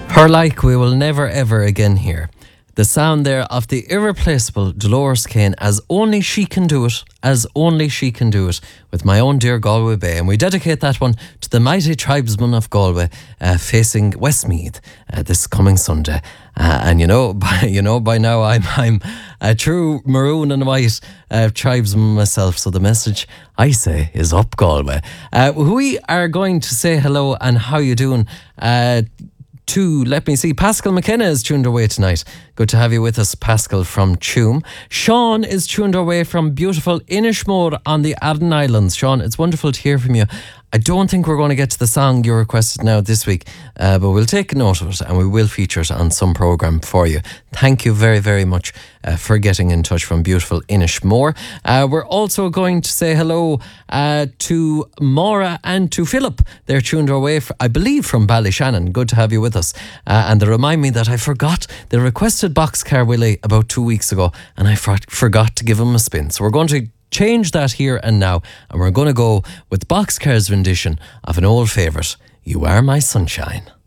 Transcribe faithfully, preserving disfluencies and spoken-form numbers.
Her like we will never ever again hear. The sound there of the irreplaceable Dolores Kane, As Only She Can Do It, As Only She Can Do It, with my own dear Galway Bay. And we dedicate that one to the mighty tribesmen of Galway uh, facing Westmeath uh, this coming Sunday. Uh, and you know, by, you know, by now I'm I'm a true maroon and white uh, tribesman myself. So the message I say is up Galway. Uh, we are going to say hello and how you doing uh, to, let me see, Pascal McKenna is tuned away tonight. Good to have you with us, Pascal from Tuam. Sean is tuned away from beautiful Inishmore on the Aran Islands. Sean, it's wonderful to hear from you. I don't think we're going to get to the song you requested now this week, uh, but we'll take a note of it and we will feature it on some programme for you. Thank you very, very much uh, for getting in touch from beautiful Inishmore. Uh, we're also going to say hello uh, to Maura and to Philip. They're tuned away, f- I believe, from Ballyshannon. Good to have you with us. Uh, and they remind me that I forgot, they requested Boxcar Willie about two weeks ago and I for- forgot to give them a spin. So we're going to change that here and now, and we're going to go with Boxcar's rendition of an old favourite, You Are My Sunshine.